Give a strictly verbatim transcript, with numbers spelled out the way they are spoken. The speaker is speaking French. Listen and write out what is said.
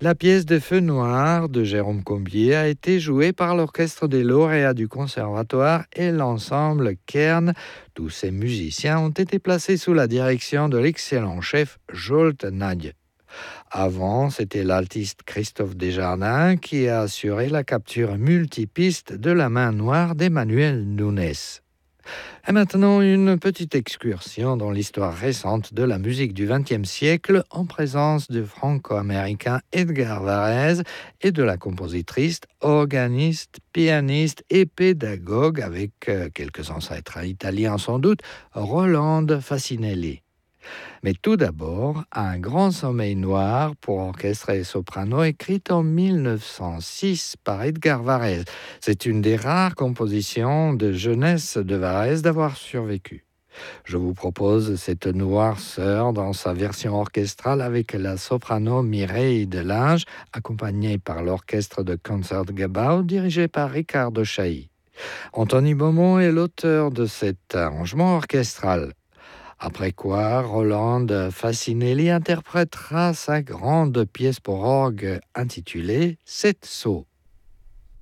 La pièce de Feu noir de Jérôme Combier a été jouée par l'Orchestre des lauréats du Conservatoire et l'ensemble Kern. Tous ces musiciens ont été placés sous la direction de l'excellent chef Jolt Nagy. Avant, c'était l'altiste Christophe Desjardins qui a assuré la capture multipiste de la main noire d'Emmanuel Nunes. Et maintenant, une petite excursion dans l'histoire récente de la musique du vingtième siècle en présence du franco-américain Edgar Varèse et de la compositrice, organiste, pianiste et pédagogue avec euh, quelques ancêtres italiens sans doute, Rolande Facinelli. Mais tout d'abord, Un grand sommeil noir pour orchestre et soprano, écrite en mille neuf cent six par Edgar Varèse. C'est une des rares compositions de jeunesse de Varèse d'avoir survécu. Je vous propose cette noirceur dans sa version orchestrale avec la soprano Mireille Delinge, accompagnée par l'orchestre de Concertgebouw dirigé par Ricardo Chailly. Anthony Beaumont est l'auteur de cet arrangement orchestral. Après quoi, Rolande Facinelli interprétera sa grande pièce pour orgue intitulée Sept sauts.